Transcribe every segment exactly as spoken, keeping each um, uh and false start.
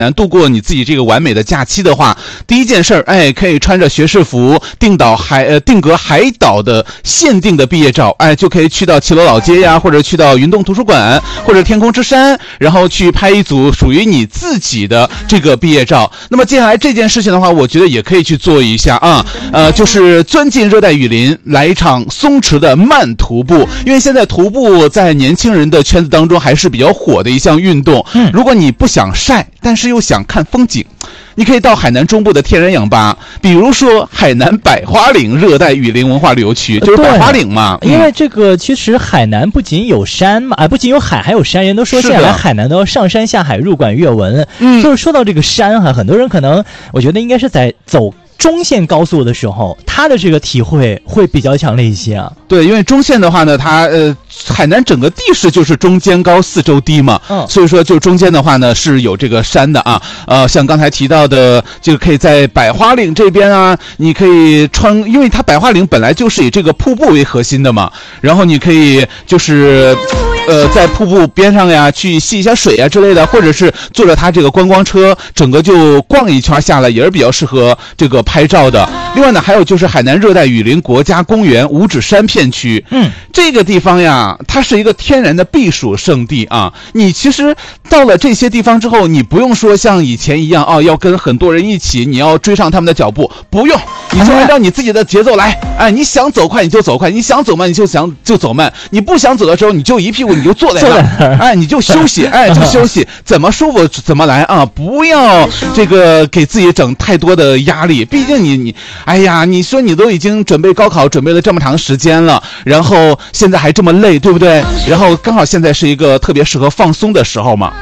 度过你自己这个完美的假期的话，第一件事儿，哎，可以穿着学士服，定岛海呃定格海岛的限定的毕业照，哎，就可以去到齐罗老街呀，或者去到云洞图书馆，或者天空之山，然后去拍一组属于你自己的这个毕业照。那么接下来这件事情的话，我觉得也可以去做一下啊，呃，就是钻进热带雨林，来一场松弛的慢徒步，因为现在徒步在年轻人的圈子当中还是比较火的一项运动。嗯，如果你不想晒，但是又想看风景，你可以到海南中部的天然氧吧，比如说海南百花岭热带雨林文化旅游区，就是百花岭嘛。 因为这个其实海南不仅有山嘛，啊，不仅有海还有山，人都说现在来海南都要上山下海入馆阅文。嗯，就是说到这个山哈，很多人可能我觉得应该是在走中线高速的时候，他的这个体会会比较强烈一些啊。 对，因为中线的话呢，它呃，海南整个地势就是中间高四周低嘛，嗯，所以说就中间的话呢是有这个山的啊，呃，像刚才提到的，就可以在百花岭这边啊，你可以穿，因为它百花岭本来就是以这个瀑布为核心的嘛，然后你可以就是呃在瀑布边上呀去戏一下水啊之类的，或者是坐着它这个观光车，整个就逛一圈下来，也是比较适合这个拍照的。另外呢，还有就是海南热带雨林国家公园五指山片区，嗯，这个地方呀，它是一个天然的避暑胜地啊。你其实到了这些地方之后，你不用说像以前一样啊，要跟很多人一起，你要追上他们的脚步，不用，你就按照你自己的节奏来。哎，你想走快你就走快，你想走慢你就想就走慢，你不想走的时候你就一屁股你就坐在那儿，哎，你就休息，哎，就休息，怎么舒服怎么来啊，不要这个给自己整太多的压力，毕竟你你。哎呀，你说你都已经准备高考准备了这么长时间了，然后现在还这么累，对不对？然后刚好现在是一个特别适合放松的时候嘛。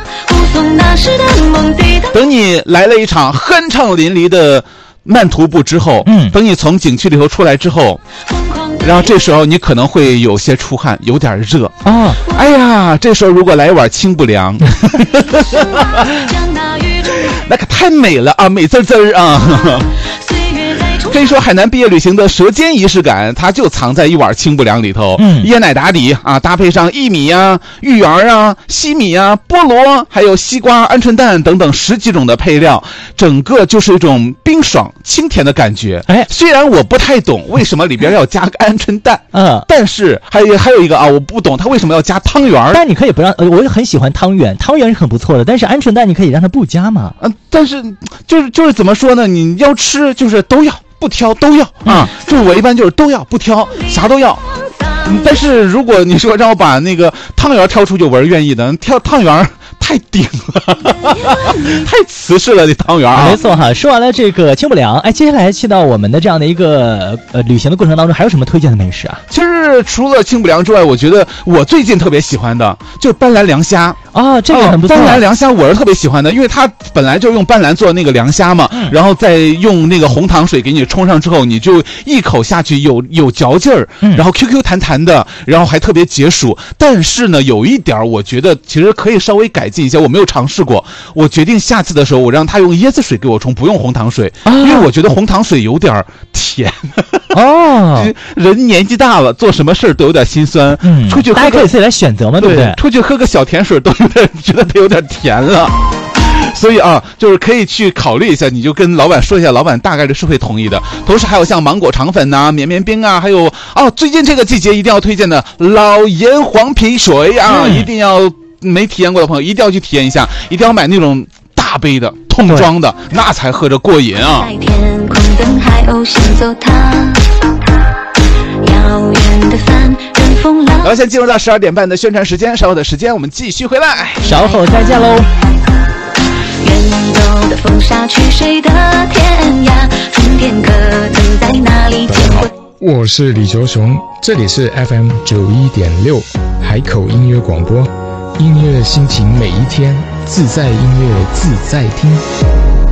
等你来了一场酣畅淋漓的慢徒步之后，嗯，等你从景区里头出来之后，然后这时候你可能会有些出汗，有点热啊、哦。哎呀，这时候如果来一碗清补凉，那可太美了啊，美滋滋啊！可以说海南毕业旅行的舌尖仪式感，它就藏在一碗清补凉里头。嗯，椰奶打底啊，搭配上薏米啊、芋圆啊、西米啊、菠萝，还有西瓜、鹌鹑蛋等等十几种的配料，整个就是一种冰爽清甜的感觉。哎，虽然我不太懂为什么里边要加个鹌鹑蛋，嗯，但是还有还有一个啊，我不懂它为什么要加汤圆。 但你可以不让，呃，我也很喜欢汤圆，汤圆是很不错的，但是鹌鹑蛋你可以让它不加嘛。 嗯、呃，但是就是就是怎么说呢？你要吃就是都要。不挑都要啊，就是我一般就是都要不挑，啥都要。嗯，但是如果你说让我把那个汤圆挑出去，我是愿意的。挑汤圆太顶了，太瓷实了，这汤圆、啊。 没错哈，说完了这个清补凉，哎，接下来去到我们的这样的一个呃旅行的过程当中，还有什么推荐的美食啊？ 其实除了清补凉之外，我觉得我最近特别喜欢的就是斑斓凉虾。 哦，这个很不错。 斑斓凉虾我是特别喜欢的，因为它本来就用斑斓做那个凉虾嘛，嗯、然后再用那个红糖水给你冲上之后，你就一口下去有有嚼劲儿，嗯、然后 Q Q 弹弹的，然后还特别解暑。但是呢，有一点我觉得其实可以稍微改进一下，我没有尝试过。我决定下次的时候，我让他用椰子水给我冲，不用红糖水，啊、因为我觉得红糖水有点甜。哦，人年纪大了，做什么事儿都有点心酸。嗯，出去喝大家可以自己来选择嘛，对不对？ 出去喝个小甜水都有点觉得它有点甜了。所以啊，就是可以去考虑一下，你就跟老板说一下，老板大概率是会同意的。同时还有像芒果肠粉呐、啊、绵绵冰啊，还有哦，最近这个季节一定要推荐的老盐黄皮水啊，嗯、一定要没体验过的朋友一定要去体验一下，一定要买那种大杯的桶装的，那才喝着过瘾啊。天空灯海鸥先走它遥远的帆任风浪。然后现在进入到十二点半的宣传时间，稍后的时间我们继续回来， 稍后再见喽。 远走的风沙去谁的天涯，春天可曾在哪里见过。 我是李卓雄，这里是 F M 九一点六海口音乐广播，音乐心情每一天，自在音乐自在听。